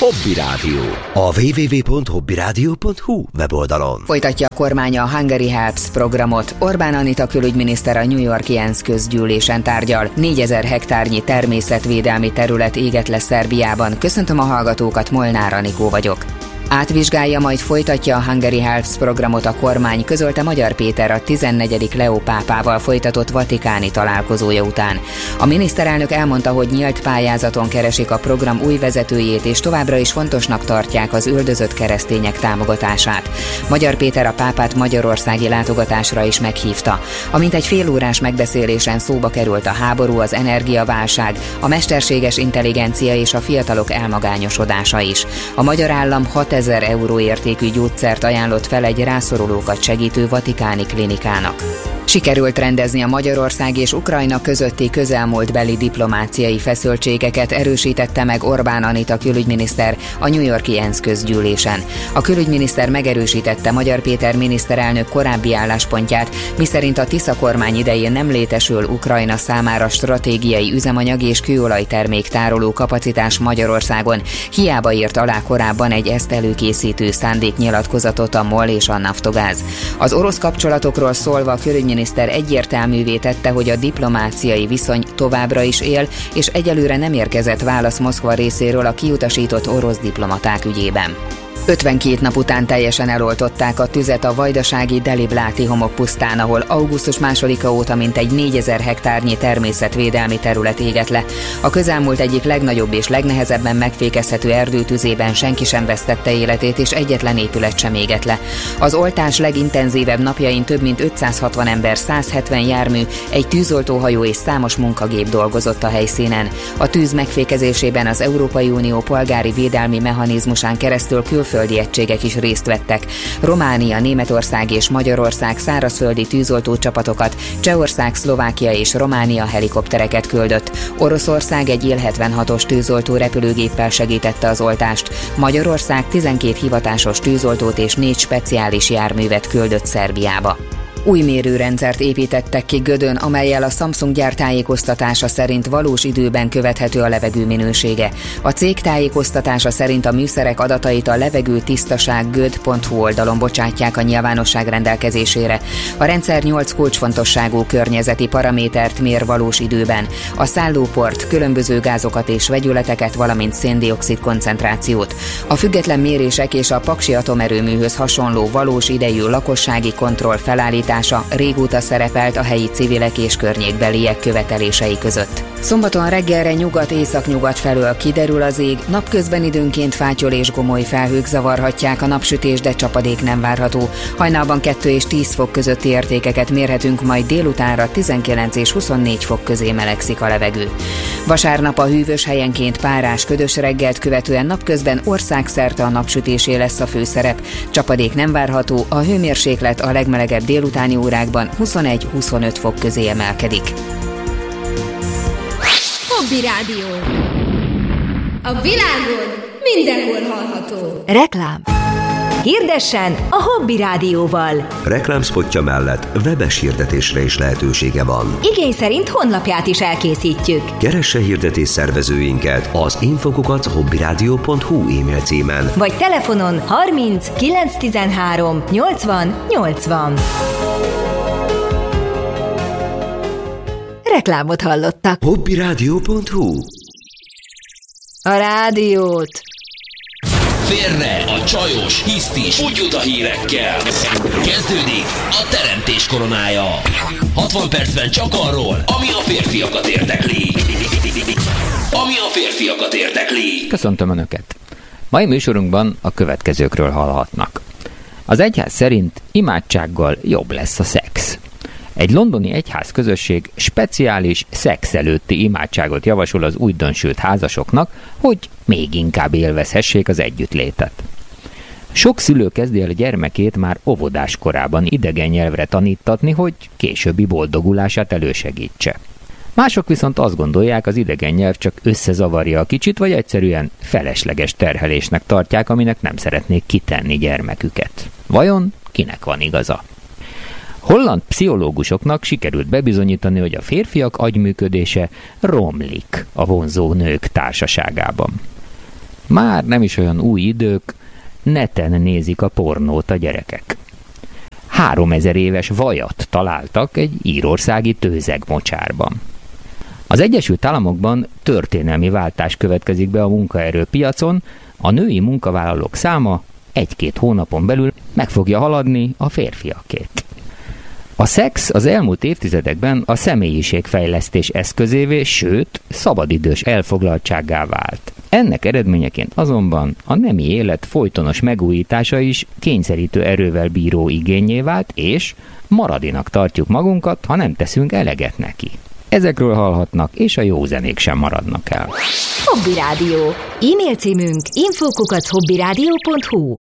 Hobby Rádió. A www.hobbyradio.hu weboldalon. Folytatja a kormány a Hungary Helps programot. Orbán Anita külügyminiszter a New York-i ENSZ közgyűlésen tárgyal. 4000 hektárnyi természetvédelmi terület égett le Szerbiában. Köszöntöm a hallgatókat, Molnár Anikó vagyok. Átvizsgálja, majd folytatja a Hungary Helps programot a kormány, közölte Magyar Péter a 14. Leó pápával folytatott vatikáni találkozója után. A miniszterelnök elmondta, hogy nyílt pályázaton keresik a program új vezetőjét, és továbbra is fontosnak tartják az üldözött keresztények támogatását. Magyar Péter a pápát magyarországi látogatásra is meghívta. Amint egy félórás megbeszélésen szóba került a háború, az energiaválság, a mesterséges intelligencia és a fiatalok elmagányosodása is. A magyar állam 6000 euró értékű gyógyszert ajánlott fel egy rászorulókat segítő vatikáni klinikának. Sikerült rendezni a Magyarország és Ukrajna közötti közelmúltbeli diplomáciai feszültségeket, erősítette meg Orbán Anita külügyminiszter a New York-i ENSZ közgyűlésen. A külügyminiszter megerősítette Magyar Péter miniszterelnök korábbi álláspontját, miszerint a Tisza kormány idején nem létesül Ukrajna számára stratégiai üzemanyag és kőolajtermék tároló kapacitás Magyarországon. Hiába írt alá korábban egy ezt előkészítő szándéknyilatkozatot a MOL és a Naftogáz. Az orosz kapcsolatokról szólva a külügyminiszter egyértelművé tette, hogy a diplomáciai viszony továbbra is él, és egyelőre nem érkezett válasz Moszkva részéről a kiutasított orosz diplomaták ügyében. 52 nap után teljesen eloltották a tüzet a vajdasági Delibláti homokpusztán, ahol augusztus 2-a óta mintegy 4000 hektárnyi természetvédelmi terület égett le. A közelmúlt egyik legnagyobb és legnehezebben megfékezhető erdőtüzében senki sem vesztette életét, és egyetlen épület sem égett le. Az oltás legintenzívebb napjain több mint 560 ember, 170 jármű, egy tűzoltóhajó és számos munkagép dolgozott a helyszínen. A tűz megfékezésében az Európai Unió polgári védelmi mechanizmusán keresztül külföldi egységek is részt vettek. Románia, Németország és Magyarország szárazföldi tűzoltó csapatokat, Csehország, Szlovákia és Románia helikoptereket küldött. Oroszország egy Il-76-os tűzoltó repülőgéppel segítette az oltást. Magyarország 12 hivatásos tűzoltót és 4 speciális járművet küldött Szerbiába. Új mérőrendszert építettek ki Gödön, amellyel a Samsung gyár tájékoztatása szerint valós időben követhető a levegő minősége. A cég tájékoztatása szerint a műszerek adatait a levegőtisztasággöd.hu oldalon bocsátják a nyilvánosság rendelkezésére. A rendszer 8 kulcsfontosságú környezeti paramétert mér valós időben. A szállóport, különböző gázokat és vegyületeket, valamint széndioxid koncentrációt. A független mérések és a Paksi atomerőműhöz hasonló valós idejű lakossági kontroll felállítása régóta szerepelt a helyi civilek és környékbeliek követelései között. Szombaton reggelre nyugat-északnyugat felől kiderül az ég, napközben időnként fátyol és gomoly felhők zavarhatják a napsütés, de csapadék nem várható. Hajnalban 2 és 10 fok közötti értékeket mérhetünk, majd délutánra 19 és 24 fok közé melegszik a levegő. Vasárnap a hűvös, helyenként párás, ködös reggelt követően napközben országszerte a napsütésé lesz a főszerep. Csapadék nem várható, a hőmérséklet a legmelegebb délutáni órákban 21-25 fok közé emelkedik. Hobby Rádió. A világon mindenhol hallható. Reklám. Hirdessen a Hobby Rádióval. Reklámspotja mellett webes hirdetésre is lehetősége van. Igény szerint honlapját is elkészítjük. Keresse hirdetés szervezőinket az info@hobbyradio.hu e-mail címen. Vagy telefonon 30 913 80 80. Reklámot hallottak. hobbyradio.hu. A rádiót. Félre a csajos, hisztis, úgyuta hírekkel. Kezdődik a teremtés koronája. 60 percben csak arról, ami a férfiakat érdekli. Köszöntöm Önöket! Mai műsorunkban a következőkről hallhatnak. Az egyház szerint imádsággal jobb lesz a szex. Egy londoni egyház közösség speciális szex előtti imádságot javasol az újdonsült házasoknak, hogy még inkább élvezhessék az együttlétet. Sok szülő kezdi el gyermekét már óvodás korában idegen nyelvre taníttatni, hogy későbbi boldogulását elősegítse. Mások viszont azt gondolják, az idegen nyelv csak összezavarja a kicsit, vagy egyszerűen felesleges terhelésnek tartják, aminek nem szeretnék kitenni gyermeküket. Vajon kinek van igaza? Holland pszichológusoknak sikerült bebizonyítani, hogy a férfiak agyműködése romlik a vonzó nők társaságában. Már nem is olyan új idők, neten nézik a pornót a gyerekek. 3000 éves vajat találtak egy írországi tőzegmocsárban. Az Egyesült Államokban történelmi váltás következik be a munkaerőpiacon, a női munkavállalók száma 1-2 hónapon belül meg fogja haladni a férfiakét. A szex az elmúlt évtizedekben a személyiségfejlesztés eszközévé, sőt, szabadidős elfoglaltsággá vált. Ennek eredményeként azonban a nemi élet folytonos megújítása is kényszerítő erővel bíró igénnyé vált, és maradinak tartjuk magunkat, ha nem teszünk eleget neki. Ezekről hallhatnak, és a jó zenék sem maradnak el. Hobby Rádió. E-mail címünk info@hobbyradio.hu.